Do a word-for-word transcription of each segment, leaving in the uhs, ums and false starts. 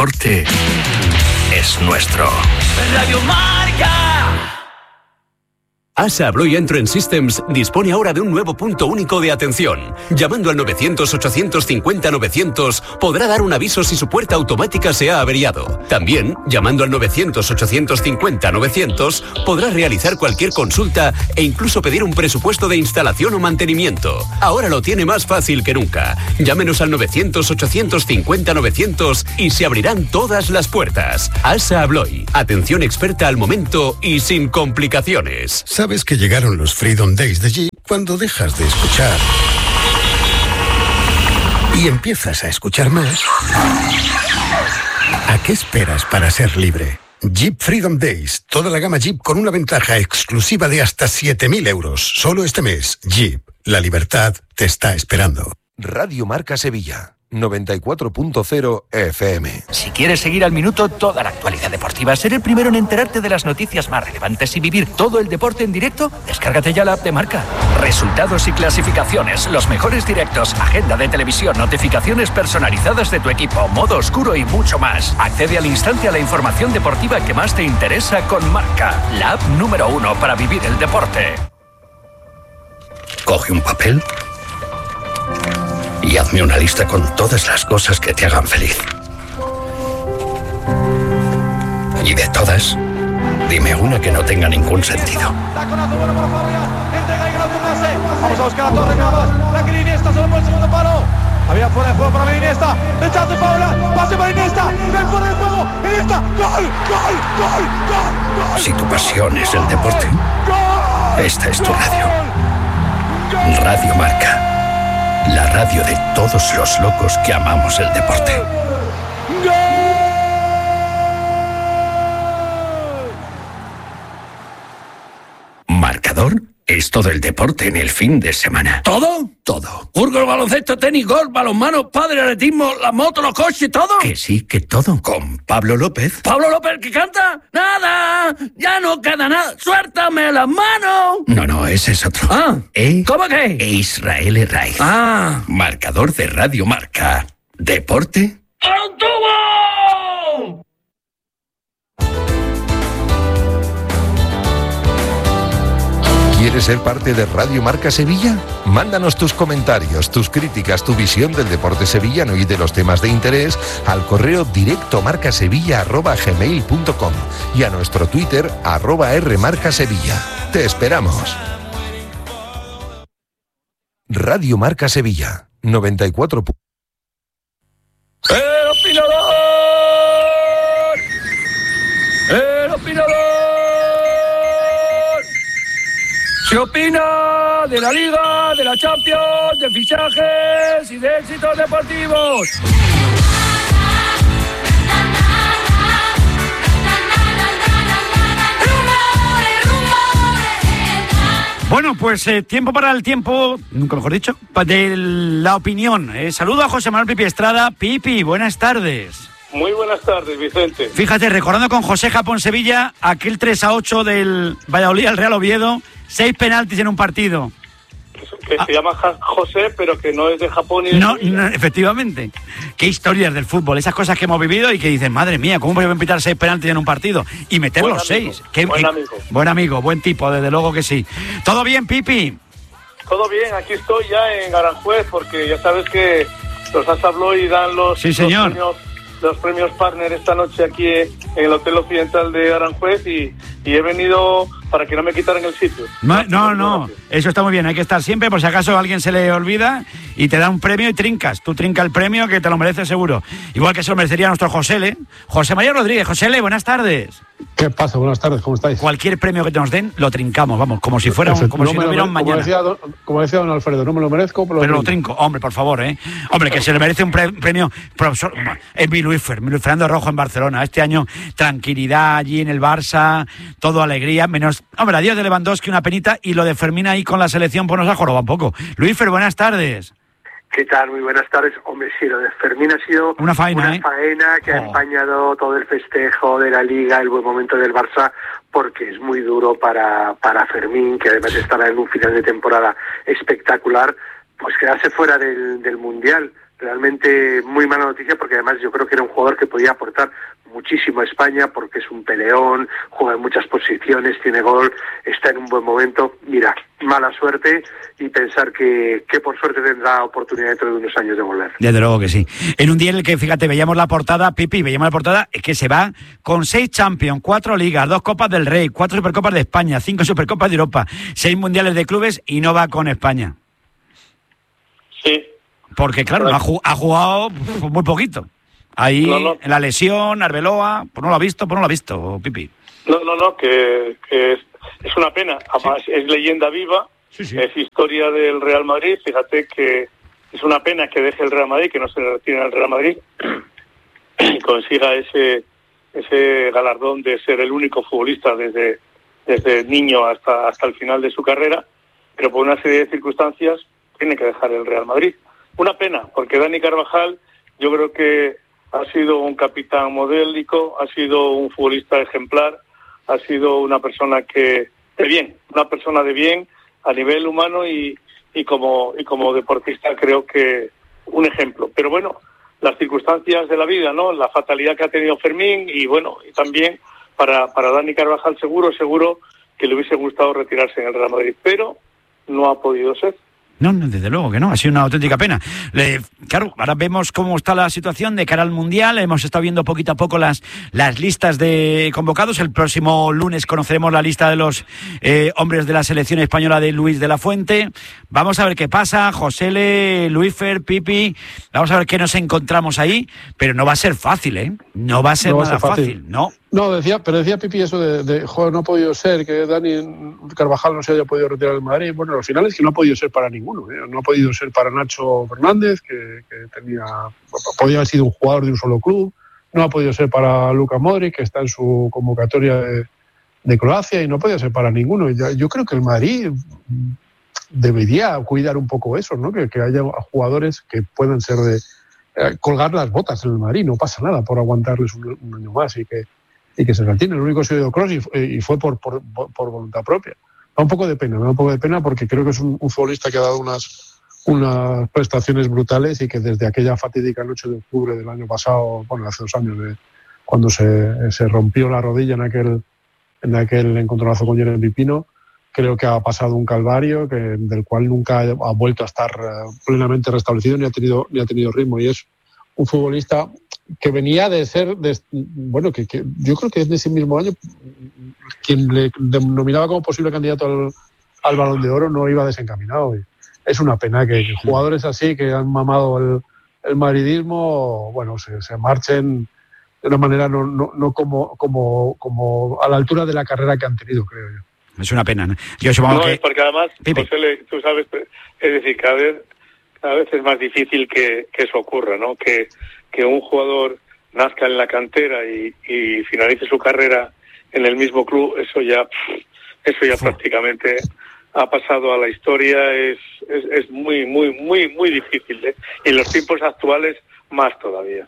deporte es nuestro. Radio Marca. ASA Abloy Entrance Systems dispone ahora de un nuevo punto único de atención. Llamando al novecientos ochocientos cincuenta novecientos podrá dar un aviso si su puerta automática se ha averiado. También, llamando al novecientos ochocientos cincuenta novecientos podrá realizar cualquier consulta e incluso pedir un presupuesto de instalación o mantenimiento. Ahora lo tiene más fácil que nunca. Llámenos al novecientos ochocientos cincuenta novecientos y se abrirán todas las puertas. ASA Abloy, atención experta al momento y sin complicaciones. Sabes que llegaron los Freedom Days de Jeep cuando dejas de escuchar y empiezas a escuchar más. ¿A qué esperas para ser libre? Jeep Freedom Days, toda la gama Jeep con una ventaja exclusiva de hasta siete mil euros. Solo este mes, Jeep, la libertad te está esperando. Radio Marca Sevilla, noventa y cuatro punto cero F M. Si quieres seguir al minuto toda la actualidad deportiva, ser el primero en enterarte de las noticias más relevantes y vivir todo el deporte en directo, descárgate ya la app de Marca. Resultados y clasificaciones, los mejores directos, agenda de televisión, notificaciones personalizadas de tu equipo, modo oscuro y mucho más. Accede al instante a la información deportiva que más te interesa con Marca, la app número uno para vivir el deporte. Coge un papel y hazme una lista con todas las cosas que te hagan feliz. Y de todas, dime una que no tenga ningún sentido. Vamos a buscar a Torre Navas. La que Iniesta se lo pone el segundo palo. Había fuera de juego para Iniesta. Rechazo Paula. Pase para Iniesta. Ven fuera de juego. Iniesta. Gol, gol, gol, gol, gol. Si tu pasión es el deporte, esta es tu radio. Radio Marca. La radio de todos los locos que amamos el deporte. Marcador es todo el deporte en el fin de semana. ¿Todo? Todo. Fútbol, baloncesto, tenis, golf, balonmano, padre, atletismo, la moto, los coches, ¿todo? Que sí, que todo. Con Pablo López. ¿Pablo López que canta? ¡Nada! ¡Ya no queda nada! ¡Suéltame las manos! No, no, ese es otro. Ah, e ¿cómo que? E Israel Herraiz. Ah. Marcador de Radio Marca. Deporte. ¡Al tubo! ¿Quieres ser parte de Radio Marca Sevilla? Mándanos tus comentarios, tus críticas, tu visión del deporte sevillano y de los temas de interés al correo directo marcasevilla arroba gmail punto com y a nuestro Twitter arroba rmarcasevilla. Te esperamos. Radio Marca Sevilla, noventa y cuatro. ¡El opinador! ¡El opinador! Se opina de la Liga, de la Champions, de fichajes y de éxitos deportivos. Bueno, pues eh, tiempo para el tiempo, nunca mejor dicho, de la opinión. Eh, saludo a José Manuel Pipi Estrada. Pipi, buenas tardes. Muy buenas tardes, Vicente. Fíjate, recordando con José Japón Sevilla, aquel tres a ocho del Valladolid al Real Oviedo, seis penaltis en un partido. Que ah. se llama José, pero que no es de Japón y de no, no, efectivamente. Qué historias del fútbol, esas cosas que hemos vivido y que dicen, madre mía, ¿cómo pueden pitar seis penaltis en un partido? Y meter buen los amigo, seis. Qué, buen qué, amigo. Buen amigo, buen tipo, desde luego que sí. ¿Todo bien, Pipi? Todo bien, aquí estoy ya en Aranjuez, porque ya sabes que los ASA Abloy dan los, sí, señor. los premios, los premios partner esta noche aquí en el Hotel Occidental de Aranjuez y, y he venido para que no me quitaran el sitio. No, no, no, eso está muy bien, hay que estar siempre, por si acaso a alguien se le olvida y te da un premio y trincas, tú trinca el premio que te lo mereces seguro. Igual que se lo merecería nuestro José, José María Rodríguez. José, buenas tardes. ¿Qué pasa? Buenas tardes, ¿cómo estáis? Cualquier premio que te nos den, lo trincamos, vamos, como si fuera un, como no si no hubiera un mañana. Como decía, don, como decía don Alfredo, no me lo merezco, pero, pero lo trinco. Hombre, por favor, ¿eh? Hombre, que se le merece un pre- premio, profesor, es mi Luisfer, mi Luis Fernando Rojo en Barcelona. Este año, tranquilidad allí en el Barça, todo alegría, menos, hombre, adiós de Lewandowski, una penita, y lo de Fermín ahí con la selección, pues nos ha jorobado un poco. Luisfer, buenas tardes. ¿Qué tal? Muy buenas tardes. Hombre, sí, lo de Fermín ha sido una faena, una ¿eh? faena que oh. ha empañado todo el festejo de la Liga, el buen momento del Barça, porque es muy duro para, para Fermín, que además estará en un final de temporada espectacular, pues quedarse fuera del, del Mundial. realmente muy mala noticia, porque además yo creo que era un jugador que podía aportar muchísimo a España, porque es un peleón, juega en muchas posiciones, tiene gol, está en un buen momento. Mira, mala suerte, y pensar que, que por suerte tendrá oportunidad dentro de unos años de volver. Desde luego que sí. En un día en el que, fíjate, veíamos la portada, Pipi, veíamos la portada, es que se va con seis Champions, cuatro Ligas, dos Copas del Rey, cuatro Supercopas de España, cinco Supercopas de Europa, seis Mundiales de Clubes, y no va con España. Sí. Porque, claro, ha, ha jugado muy poquito. Ahí, no, no. en la lesión, Arbeloa, pues no lo ha visto, pues no lo ha visto, Pipi. No, no, no, que, que es, es una pena. Además, sí. es leyenda viva, sí, sí. es historia del Real Madrid. Fíjate que es una pena que deje el Real Madrid, que no se retire al Real Madrid, y consiga ese ese galardón de ser el único futbolista desde, desde niño hasta, hasta el final de su carrera, pero por una serie de circunstancias tiene que dejar el Real Madrid. Una pena, porque Dani Carvajal, yo creo que ha sido un capitán modélico, ha sido un futbolista ejemplar, ha sido una persona que de bien, una persona de bien a nivel humano y, y como y como deportista creo que un ejemplo. Pero bueno, las circunstancias de la vida, ¿no? La fatalidad que ha tenido Fermín, y bueno, y también para para Dani Carvajal seguro, seguro que le hubiese gustado retirarse en el Real Madrid, pero no ha podido ser. No, desde luego que no, ha sido una auténtica pena. Le, claro, ahora vemos cómo está la situación de cara al Mundial, hemos estado viendo poquito a poco las, las listas de convocados. El próximo lunes conoceremos la lista de los eh, hombres de la selección española de Luis de la Fuente. Vamos a ver qué pasa, Josele, Luisfer, Pipi, vamos a ver qué nos encontramos ahí, pero no va a ser fácil, ¿eh? No va a ser no nada a ser fácil. fácil, ¿no? No, decía, pero decía Pipi eso de, de, joder, no ha podido ser que Dani Carvajal no se haya podido retirar del Madrid. Bueno, al final es que no ha podido ser para ninguno, ¿eh? No ha podido ser para Nacho Fernández, que, que tenía, podía haber sido un jugador de un solo club. No ha podido ser para Luka Modric, que está en su convocatoria de, de Croacia, y no podía ser para ninguno. Yo, yo creo que el Madrid debería cuidar un poco eso, ¿no? Que, que haya jugadores que puedan ser de eh, colgar las botas en el Madrid. No pasa nada por aguantarles un, un año más y que y que se retiene. El único ha sido Kroos, y, y fue por, por, por voluntad propia. Da un poco de pena, me da un poco de pena porque creo que es un, un futbolista que ha dado unas, unas prestaciones brutales, y que desde aquella fatídica noche de octubre del año pasado, bueno, hace dos años, de, cuando se, se rompió la rodilla en aquel, en aquel encontronazo con Jeremy Pino, creo que ha pasado un calvario que, del cual nunca ha, ha vuelto a estar plenamente restablecido, ni ha tenido, ni ha tenido ritmo, y es un futbolista que venía de ser, de, bueno, que, que yo creo que en ese mismo año quien le denominaba como posible candidato al, al Balón de Oro no iba desencaminado. Y es una pena que, que jugadores así, que han mamado el, el madridismo, bueno, se, se marchen de una manera no, no, no como, como, como a la altura de la carrera que han tenido, creo yo. Es una pena, ¿no? Yo supongo no, que... es porque además, José, tú sabes, es decir, cada vez, cada vez es más difícil que, que eso ocurra, ¿no? Que que un jugador nazca en la cantera y, y finalice su carrera en el mismo club, eso ya eso ya prácticamente ha pasado a la historia, es es, es muy, muy, muy, muy difícil, ¿eh? Y en los tiempos actuales más todavía.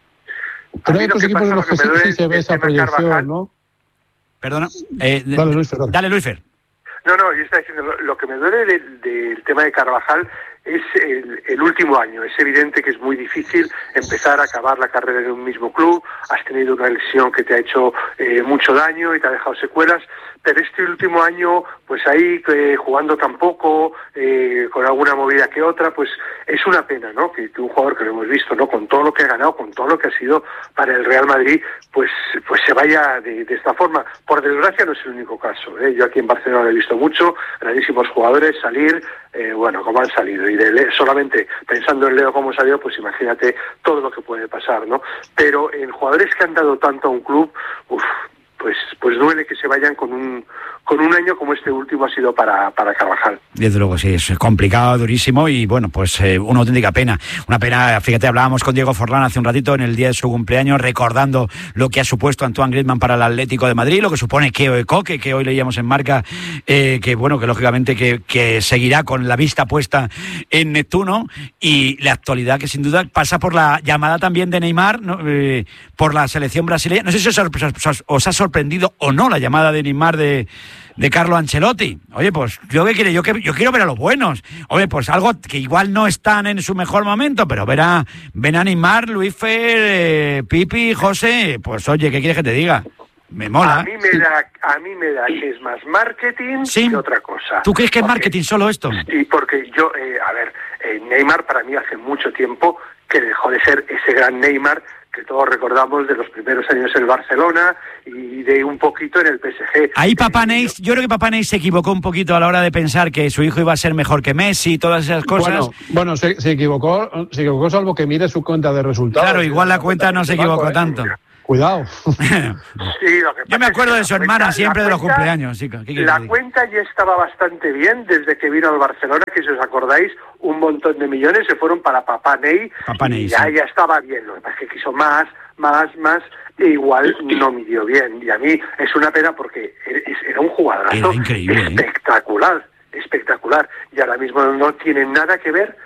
Pero hay otros equipos de los que sí, sí se ve esa proyección, ¿no? Perdona. Eh, dale, Luisfer. Dale, dale Luisfer. No, no, yo estaba diciendo, lo, lo que me duele del, del tema de Carvajal es el, el último año. Es evidente que es muy difícil empezar a acabar la carrera en un mismo club. Has tenido una lesión que te ha hecho eh, mucho daño y te ha dejado secuelas, pero este último año, pues ahí eh, jugando tan poco, eh, con alguna movida que otra, pues es una pena, ¿no? Que, que un jugador que lo hemos visto, ¿no? Con todo lo que ha ganado, con todo lo que ha sido para el Real Madrid, pues pues se vaya de, de esta forma. Por desgracia no es el único caso, ¿eh? Yo aquí en Barcelona lo he visto mucho, grandísimos jugadores salir, eh, bueno, como han salido, y de Le- solamente pensando en Leo como salió, pues imagínate todo lo que puede pasar, ¿no? Pero en jugadores que han dado tanto a un club, uff, pues pues duele que se vayan con un con un año como este último ha sido para, para Carvajal. Desde luego, sí, es complicado, durísimo, y bueno, pues eh, una auténtica pena. Una pena, fíjate, hablábamos con Diego Forlán hace un ratito en el día de su cumpleaños, recordando lo que ha supuesto Antoine Griezmann para el Atlético de Madrid, lo que supone Keo Ekoke, que hoy leíamos en Marca, eh, que bueno, que lógicamente que, que seguirá con la vista puesta en Neptuno, y la actualidad que sin duda pasa por la llamada también de Neymar, ¿no? eh, por la selección brasileña. No sé si os, os, os ha sorprendido sorprendido o no la llamada de Neymar de, de Carlo Ancelotti. Oye, pues yo qué quiero, yo, que, yo quiero ver a los buenos. Oye, pues algo que igual no están en su mejor momento, pero ver a, ven a Neymar, Luisfer, eh, Pipi, José, pues oye, ¿qué quieres que te diga? Me mola. A mí me da, a mí me da que es más marketing ¿Sí? que otra cosa. ¿Tú crees que porque, es marketing solo esto? Sí, porque yo, eh, a ver, eh, Neymar para mí hace mucho tiempo que dejó de ser ese gran Neymar que todos recordamos de los primeros años en el Barcelona y de un poquito en el P S G. Ahí Papá Neis, yo creo que Papá Neis se equivocó un poquito a la hora de pensar que su hijo iba a ser mejor que Messi y todas esas cosas. Bueno, bueno se, se equivocó, se equivocó salvo que mire su cuenta de resultados. Claro, igual la cuenta no se equivocó tanto. Cuidado. Sí, lo que yo me acuerdo es de su hermana cuenta, siempre de los cuenta, cumpleaños. Sí, la cuenta ya estaba bastante bien desde que vino al Barcelona, que si os acordáis, un montón de millones se fueron para Papá Ney. Papá Ney y ya, sí. ya estaba bien, lo que pasa es que quiso más, más, más, e igual no midió bien. Y a mí es una pena porque era un jugadorazo espectacular, ¿eh? espectacular. Y ahora mismo no tiene nada que ver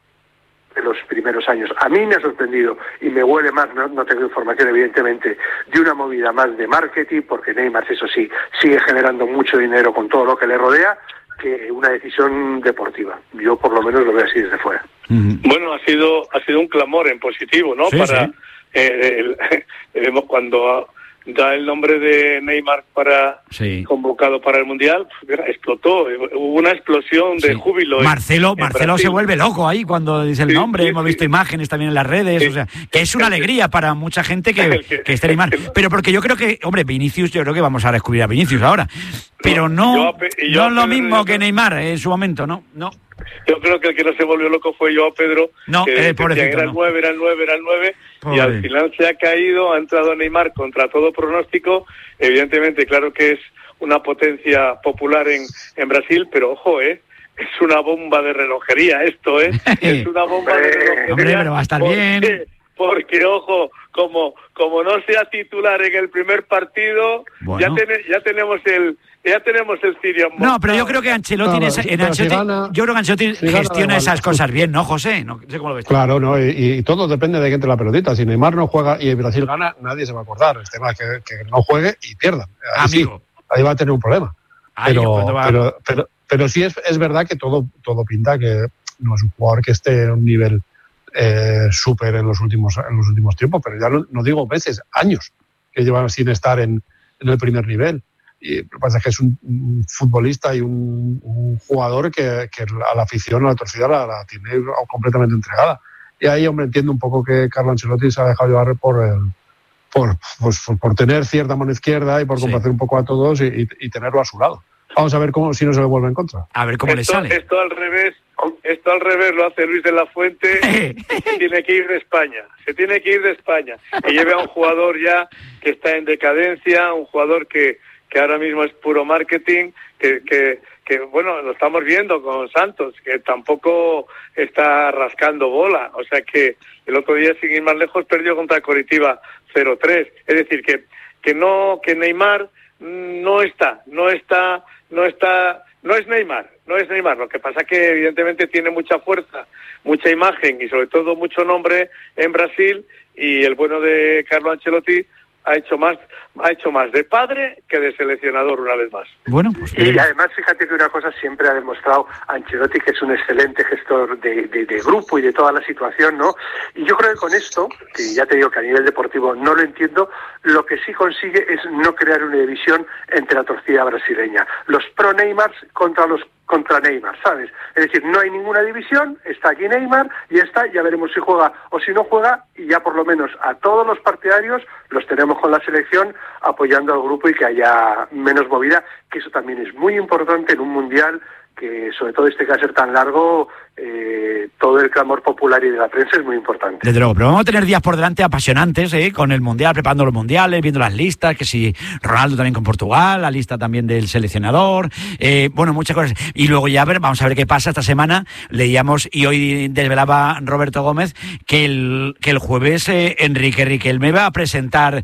de los primeros años. A mí me ha sorprendido y me huele más, no, no tengo información evidentemente, de una movida más de marketing, porque Neymar, eso sí, sigue generando mucho dinero con todo lo que le rodea, que una decisión deportiva. Yo por lo menos lo veo así desde fuera. Uh-huh. Bueno, ha sido ha sido un clamor en positivo, ¿no? Sí, para sí. Eh, el, cuando da el nombre de Neymar para sí. convocado para el Mundial, explotó, hubo una explosión de sí. júbilo. Marcelo, en, Marcelo en se vuelve loco ahí cuando dice el sí, nombre, sí, hemos sí. visto imágenes también en las redes, sí. o sea, que es una alegría para mucha gente que, que esté Neymar. Pero porque yo creo que, hombre, Vinicius, yo creo que vamos a descubrir a Vinicius ahora, pero no, yo, yo, no es lo mismo que Neymar en su momento, no, no. Yo creo que el que no se volvió loco fue yo, Pedro, no, que eh, pobrecito, era el no. nueve, era el nueve, era el nueve, Pobre. Y al final se ha caído, ha entrado Neymar contra todo pronóstico. Evidentemente, claro que es una potencia popular en, en Brasil, pero ojo, eh, es una bomba de relojería esto, eh, es una bomba de relojería. Hombre, pero va a estar porque, bien. Porque, ojo, como como no sea titular en el primer partido, bueno. ya, ten, ya tenemos el ya tenemos el Sirio. No, pero yo creo que Ancelotti, no, en en Ancelotti si gana, yo creo que Ancelotti si gestiona esas cosas bien, ¿no, José? No sé cómo lo ves. Claro, no, y, y todo depende de que entre la pelotita. Si Neymar no juega y Brasil gana, nadie se va a acordar. El tema es que, que no juegue y pierda. Ahí Amigo. Sí, ahí va a tener un problema. Ay, pero, va... pero, pero, pero sí es, es verdad que todo, todo pinta que no es un jugador que esté en un nivel eh, súper en los últimos en los últimos tiempos, pero ya no, no digo meses, años que llevan sin estar en, en el primer nivel. Y lo que pasa es que es un, un futbolista y un, un jugador que, que a la afición, a la torcida, la, la tiene completamente entregada. Y ahí, hombre, entiendo un poco que Carlo Ancelotti se ha dejado llevar por el, por, pues, por tener cierta mano izquierda y por complacer sí. un poco a todos y, y, y tenerlo a su lado. Vamos a ver cómo si no se le vuelve en contra. A ver cómo esto, le sale. Esto al revés, esto al revés lo hace Luis de la Fuente. Se tiene que ir de España. Se tiene que ir de España. Que lleve a un jugador ya que está en decadencia, un jugador que que ahora mismo es puro marketing, que, que, que bueno, lo estamos viendo con Santos, que tampoco está rascando bola. O sea que el otro día, sin ir más lejos, perdió contra Coritiba cero tres. Es decir, que, que no, que Neymar no está, no está, no está, no es Neymar, no es Neymar. Lo que pasa que evidentemente tiene mucha fuerza, mucha imagen y sobre todo mucho nombre en Brasil, y el bueno de Carlo Ancelotti ha hecho más ha hecho más de padre que de seleccionador una vez más. Bueno, pues, y además fíjate que una cosa siempre ha demostrado Ancelotti, que es un excelente gestor de, de, de grupo y de toda la situación, ¿no? Y yo creo que con esto, que ya te digo que a nivel deportivo no lo entiendo, lo que sí consigue es no crear una división entre la torcida brasileña. Los pro Neymar contra los contra Neymar, ¿sabes? Es decir, no hay ninguna división, está aquí Neymar y está, ya veremos si juega o si no juega, y ya por lo menos a todos los partidarios los tenemos con la selección apoyando al grupo y que haya menos movida, que eso también es muy importante en un mundial que, sobre todo este que va a ser tan largo, eh, todo el clamor popular y de la prensa es muy importante. Desde luego, pero vamos a tener días por delante apasionantes, ¿eh? Con el Mundial, preparando los Mundiales, viendo las listas, que si Ronaldo también con Portugal, la lista también del seleccionador, eh, bueno, muchas cosas. Y luego ya ver, vamos a ver qué pasa esta semana. Leíamos, y hoy desvelaba Roberto Gómez, que el, que el jueves eh, Enrique Riquelme va a presentar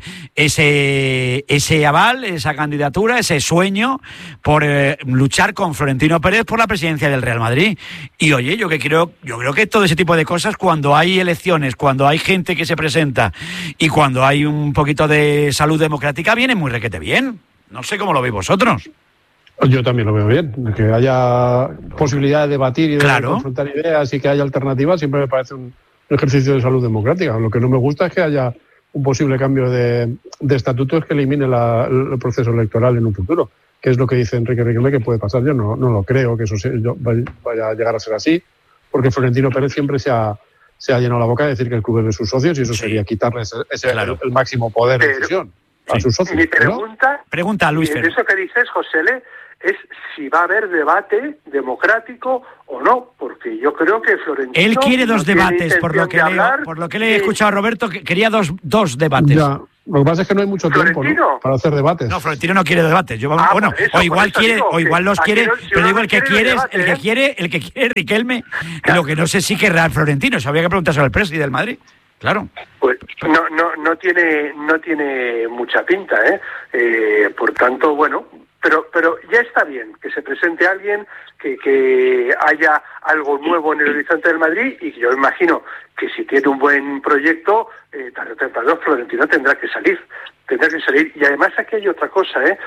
ese, ese aval, esa candidatura, ese sueño por eh, luchar con Florentino Pérez por la presidencia del Real Madrid. Y oye, yo yo que creo, yo creo que todo ese tipo de cosas, cuando hay elecciones, cuando hay gente que se presenta y cuando hay un poquito de salud democrática, viene muy requete bien. No sé cómo lo veis vosotros. Yo también lo veo bien, que haya posibilidad de debatir y de claro. confrontar ideas y que haya alternativas, siempre me parece un ejercicio de salud democrática. Lo que no me gusta es que haya un posible cambio de, de estatutos que elimine la, el proceso electoral en un futuro, que es lo que dice Enrique Riquelme que puede pasar. Yo no, no lo creo que eso se, yo, vaya a llegar a ser así, porque Florentino Pérez siempre se ha, se ha llenado la boca de decir que el club es de sus socios y eso sí. sería quitarle ese, ese claro. el, el máximo poder de decisión a sí. sus socios. Mi pregunta, ¿no? pregunta a Luis Fer. Eso que dices, José Le, es si va a haber debate democrático o no, porque yo creo que Florentino... Él quiere dos no debates, por lo que de leo, por lo que le he escuchado a Roberto, que quería dos, dos debates. Ya. Lo que pasa es que no hay mucho tiempo, ¿no?, para hacer debates. No, Florentino no quiere debates. Yo, ah, bueno, eso, o igual quiere, digo, o igual los quiere, no, si pero digo el que quiere, debate, el que quiere, el que quiere Riquelme, claro. Lo que no sé si querrá Florentino. Eso habría que preguntárselo al presidente del Madrid. Claro. Pues no, no, no tiene, no tiene mucha pinta, ¿eh? eh por tanto, bueno. Pero, pero ya está bien que se presente alguien, que, que haya algo nuevo en el horizonte del Madrid y yo imagino que si tiene un buen proyecto, eh, tarde o temprano Florentino tendrá que salir, tendrá que salir. Y además aquí hay otra cosa, ¿eh?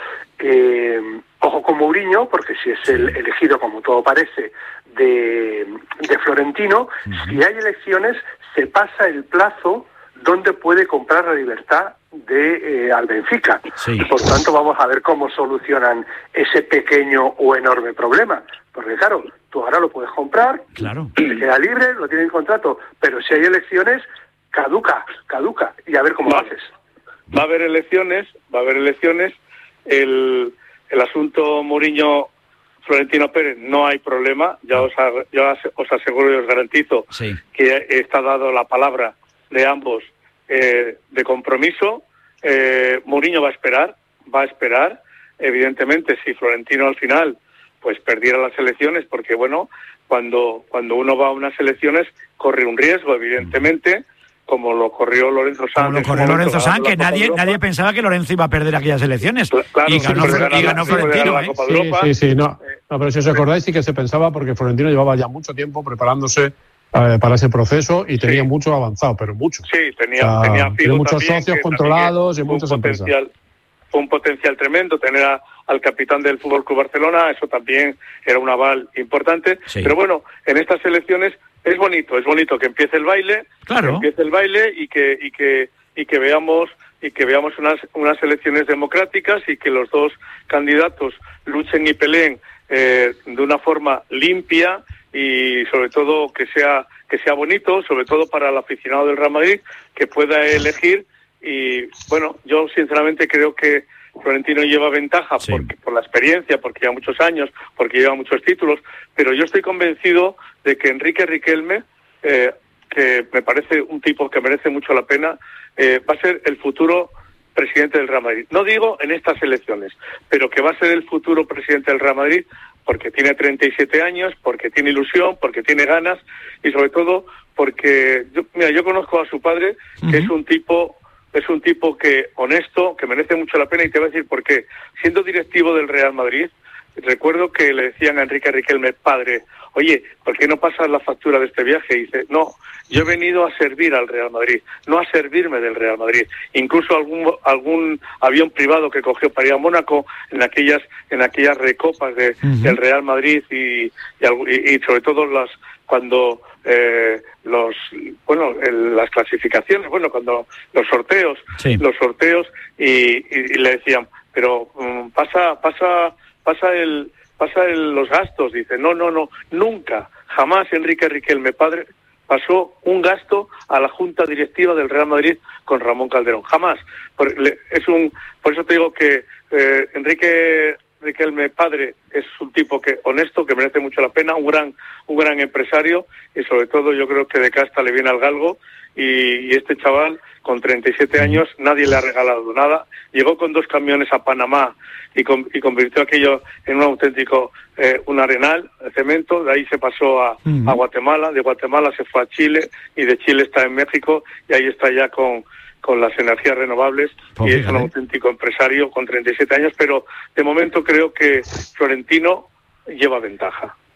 eh ojo con Mourinho, porque si es el elegido, como todo parece, de, de Florentino, uh-huh. si hay elecciones se pasa el plazo donde puede comprar la libertad de eh, al Benfica. Sí. Por tanto, vamos a ver cómo solucionan ese pequeño o enorme problema. Porque claro, tú ahora lo puedes comprar, claro. te queda libre, lo tienes en contrato, pero si hay elecciones, caduca, caduca, y a ver cómo va, lo haces. Va a haber elecciones, va a haber elecciones, el, el asunto Mourinho Florentino Pérez no hay problema, ya os, ya os aseguro y os garantizo sí. que está dado la palabra de ambos eh, de compromiso. eh, Mourinho va a esperar, va a esperar, evidentemente si Florentino al final pues perdiera las elecciones, porque bueno, cuando cuando uno va a unas elecciones corre un riesgo, evidentemente, como lo corrió Lorenzo Sanz. Como lo corrió Lorenzo Sanz, que nadie nadie pensaba que Lorenzo iba a perder aquellas elecciones. Claro, y ganó, y ganó Florentino, ¿eh? Sí, sí, sí, no, no, pero si os acordáis sí que se pensaba, porque Florentino llevaba ya mucho tiempo preparándose Eh, para ese proceso y tenía sí. mucho avanzado, pero mucho. Sí, tenía, o sea, tenía, tenía muchos socios controlados y muchas empresas. Fue un potencial tremendo tener a, al capitán del Fútbol Club Barcelona, eso también era un aval importante. Sí. Pero bueno, en estas elecciones es bonito, es bonito que empiece el baile, claro. que empiece el baile y que y que y que veamos y que veamos unas unas elecciones democráticas y que los dos candidatos luchen y peleen eh, de una forma limpia. Y sobre todo que sea que sea bonito, sobre todo para el aficionado del Real Madrid, que pueda elegir. Y bueno, yo sinceramente creo que Florentino lleva ventaja sí. porque, por la experiencia, porque lleva muchos años, porque lleva muchos títulos, pero yo estoy convencido de que Enrique Riquelme, eh, que me parece un tipo que merece mucho la pena, eh, va a ser el futuro presidente del Real Madrid. No digo en estas elecciones, pero que va a ser el futuro presidente del Real Madrid, porque tiene treinta y siete años, porque tiene ilusión, porque tiene ganas y sobre todo porque yo, mira, yo conozco a su padre, que uh-huh. es un tipo es un tipo que honesto, que merece mucho la pena, y te voy a decir por qué. Siendo directivo del Real Madrid, recuerdo que le decían a Enrique Riquelme, padre, oye, ¿por qué no pasas la factura de este viaje? Y dice, no, yo he venido a servir al Real Madrid, no a servirme del Real Madrid. Incluso algún algún avión privado que cogió para ir a Mónaco en aquellas en aquellas recopas de, uh-huh. del Real Madrid y, y, y sobre todo las cuando eh, los bueno el, las clasificaciones, bueno cuando los sorteos, sí. los sorteos y, y, y le decían, pero um, pasa pasa pasa el pasa el, los gastos, dice, no, no, no, nunca, jamás Enrique Riquelme, padre, pasó un gasto a la Junta Directiva del Real Madrid con Ramón Calderón, jamás. Por, le, es un, por eso te digo que eh, Enrique Riquelme, padre, es un tipo que honesto, que merece mucho la pena, un gran un gran empresario y sobre todo yo creo que de casta le viene al galgo y, y este chaval con treinta y siete años nadie le ha regalado nada, llegó con dos camiones a Panamá y, con, y convirtió aquello en un auténtico, eh, un arenal de cemento, de ahí se pasó a, uh-huh. a Guatemala, de Guatemala se fue a Chile y de Chile está en México y ahí está ya con con las energías renovables oh, y es un auténtico empresario con treinta y siete años, pero de momento creo que Florentino lleva ventaja.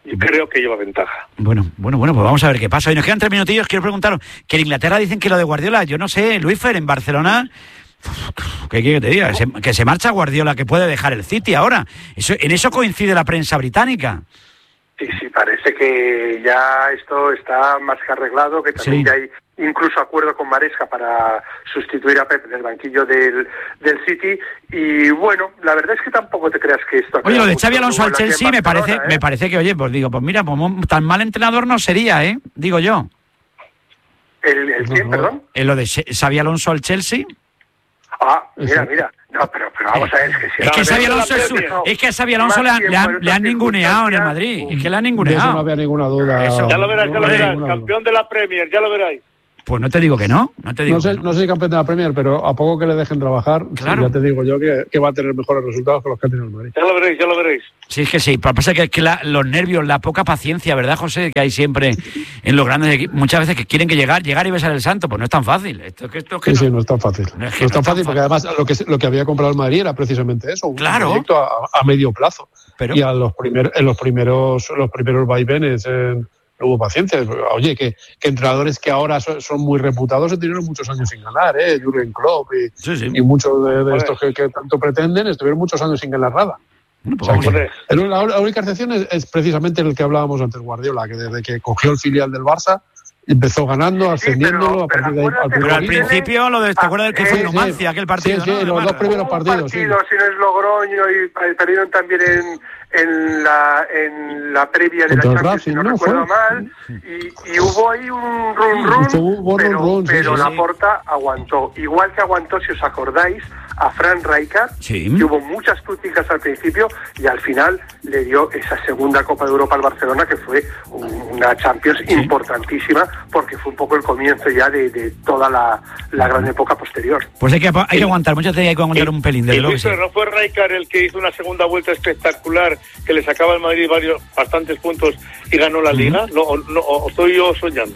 Yo creo que lleva ventaja. Bueno, bueno, bueno, pues vamos a ver qué pasa. Y nos quedan tres minutillos. Quiero preguntaros que en Inglaterra dicen que lo de Guardiola, yo no sé, Luisfer, en Barcelona, ¿qué quiere que te diga? Que se, que se marcha Guardiola, que puede dejar el City ahora. Eso, en eso coincide la prensa británica. Sí, sí, parece que ya esto está más que arreglado, que también sí. ya hay incluso acuerdo con Maresca para sustituir a Pep en el banquillo del, del City. Y bueno, la verdad es que tampoco te creas que esto... Oye, lo de Xabi Alonso al Chelsea me parece, ¿eh? me parece que, oye, pues digo, pues mira, pues tan mal entrenador no sería, ¿eh? Digo yo. ¿El, el quién, perdón? ¿El lo de Xabi Alonso al Chelsea? Ah, mira, mira. No, pero, pero vamos a ver, es que si... Es que Xabi Alonso, es, su, es que a Xabi Alonso le han, le han, le han ninguneado en el Madrid. Es que le han ninguneado. De eso no había ninguna duda. Eso. Ya lo verás, ya lo verás. Campeón de la Premier, ya lo veráis. Pues no te digo que no, no te digo no sé, que no. no sé si campeón de la Premier, pero a poco que le dejen trabajar, claro. ya te digo yo que, que va a tener mejores resultados que los que ha tenido el Madrid. Ya lo veréis, ya lo veréis. Sí, es que sí, pero pasa que, que la, los nervios, la poca paciencia, ¿verdad, José? Que hay siempre en los grandes equipos, muchas veces que quieren que llegar, llegar y besar el santo, pues no es tan fácil. Esto, que esto, que sí, no... sí, no es tan fácil. No es, que no es tan fácil, fácil porque además lo que, lo que había comprado el Madrid era precisamente eso, un claro. proyecto a, a medio plazo. Pero... Y a los, primer, en los primeros, los primeros vaivenes... En, no hubo paciencia. Oye, que, que entrenadores que ahora son, son muy reputados estuvieron muchos años sin ganar, ¿eh? Jürgen Klopp y, sí, sí. y muchos de, de estos que, que tanto pretenden estuvieron muchos años sin ganar nada. Bueno, pues o sea, que, la, la única excepción es, es precisamente el que hablábamos antes, Guardiola, que desde que cogió el filial del Barça empezó ganando, ascendiéndolo sí, a partir de ahí. Al pero al principio lo de, ¿te acuerdas del que fue Numancia, sí, aquel partido? Sí, sí, ¿no? los dos primeros partidos. partidos sí. sin el Logroño y perdieron también en, en, la, en la previa de Contra la Champions, Racing, si no, no recuerdo fue. mal, y, y hubo ahí un run run, run, pero, run, sí, pero sí, Laporta sí. aguantó. Igual que aguantó, si os acordáis, a Fran Rijkaard, sí. que hubo muchas críticas al principio y al final le dio esa segunda Copa de Europa al Barcelona, que fue una Champions sí. importantísima, porque fue un poco el comienzo ya de, de toda la, la gran época posterior. Pues hay que, hay que aguantar, muchas veces hay que aguantar un pelín. De ¿No fue Rijkaard el que hizo una segunda vuelta espectacular, que le sacaba al Madrid varios, bastantes puntos y ganó la Liga? Uh-huh. ¿No, no, o estoy yo soñando?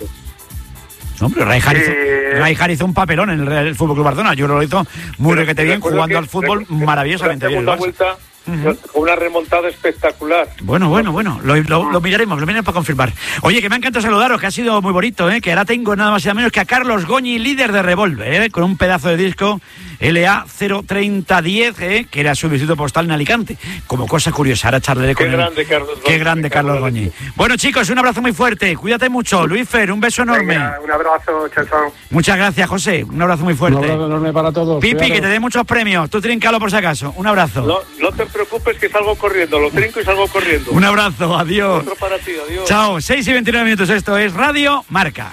No, pero Rijkaard eh... hizo, hizo un papelón en el Real Fútbol Club Barcelona. Yo lo hizo muy requete bien, jugando que, al fútbol recu- maravillosamente bien. La segunda vuelta uh-huh. con una remontada espectacular. Bueno, bueno, bueno, lo, lo, lo miraremos, lo miraremos para confirmar. Oye, que me ha encantado saludaros, que ha sido muy bonito, ¿eh? Que ahora tengo nada más y nada menos que a Carlos Goñi, líder de Revolver, ¿eh? Con un pedazo de disco L A cero treinta diez, ¿eh? Que era su visito postal en Alicante. Como cosa curiosa, ahora charlaré con Qué él. Grande, Carlos Goñi, Qué grande Carlos Goñi. Bueno, chicos, un abrazo muy fuerte, cuídate mucho. Luis Fer, un beso enorme. Venga, un abrazo, chao, chao. Muchas gracias, José, un abrazo muy fuerte. Un abrazo enorme para todos. Pipi, Cuidado. que te dé muchos premios, tú tríncalo por si acaso. Un abrazo. No, no te preocupes que salgo corriendo, lo trinco y salgo corriendo. Un abrazo, adiós. Otro para ti, adiós. Chao, seis y veintinueve minutos, esto es Radio Marca.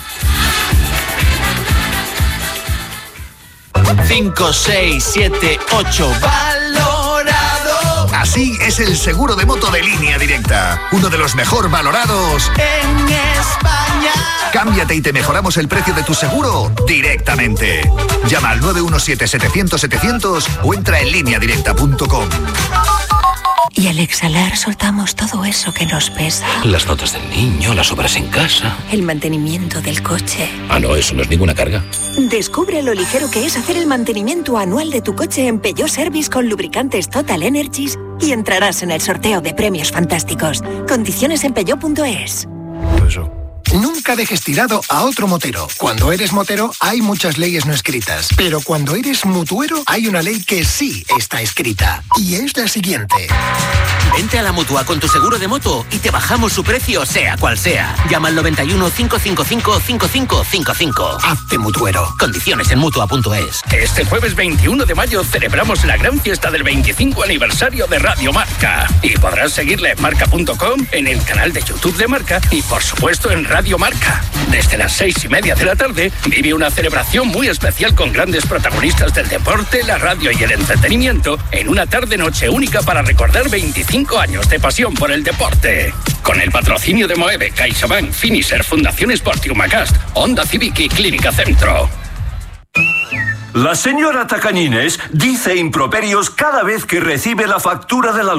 cinco, seis, siete, ocho, valorado. Así es el seguro de moto de Línea Directa, uno de los mejor valorados en España. Cámbiate y te mejoramos el precio de tu seguro directamente. Llama al nueve uno siete, setecientos, setecientos o entra en línea directa punto com. Y al exhalar soltamos todo eso que nos pesa. Las notas del niño, las obras en casa. El mantenimiento del coche. Ah, no, eso no es ninguna carga. Descubre lo ligero que es hacer el mantenimiento anual de tu coche en Peugeot Service con lubricantes Total Energies y entrarás en el sorteo de premios fantásticos. Condiciones en peugeot punto es. Eso. Nunca dejes tirado a otro motero. Cuando eres motero hay muchas leyes no escritas, pero cuando eres mutuero hay una ley que sí está escrita y es la siguiente. Vente a la Mutua con tu seguro de moto y te bajamos su precio sea cual sea. Llama al noventa y uno, cinco cinco cinco, cinco cinco cinco cinco. Hazte mutuero. Condiciones en mutua punto es. Este jueves veintiuno de mayo celebramos la gran fiesta del veinticinco aniversario de Radio Marca y podrás seguirla en marca punto com, en el canal de YouTube de Marca y por supuesto en Radio Marca. Desde las seis y media de la tarde vive una celebración muy especial con grandes protagonistas del deporte, la radio y el entretenimiento en una tarde-noche única para recordar veinticinco años de pasión por el deporte. Con el patrocinio de Moeve, CaixaBank, Finisher, Fundación Sport Humacast, Honda Civic y Clínica Centro. La señora Tacañines dice improperios cada vez que recibe la factura de la luz.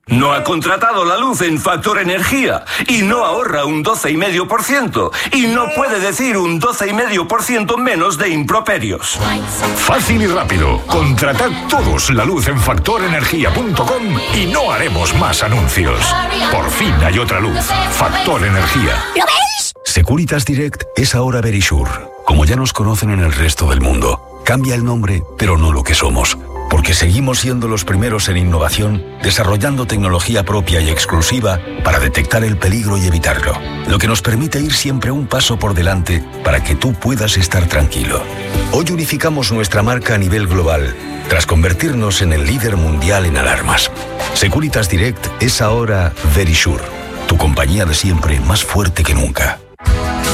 No ha contratado la luz en Factor Energía y no ahorra un doce coma cinco por ciento y no puede decir un doce coma cinco por ciento menos de improperios. Fácil y rápido. Contratad todos la luz en factor energía punto com y no haremos más anuncios. Por fin hay otra luz. Factor Energía. ¿Lo veis? Securitas Direct es ahora Verisure. Como ya nos conocen en el resto del mundo. Cambia el nombre, pero no lo que somos. Porque seguimos siendo los primeros en innovación, desarrollando tecnología propia y exclusiva para detectar el peligro y evitarlo. Lo que nos permite ir siempre un paso por delante para que tú puedas estar tranquilo. Hoy unificamos nuestra marca a nivel global, tras convertirnos en el líder mundial en alarmas. Securitas Direct es ahora Verisure, tu compañía de siempre más fuerte que nunca.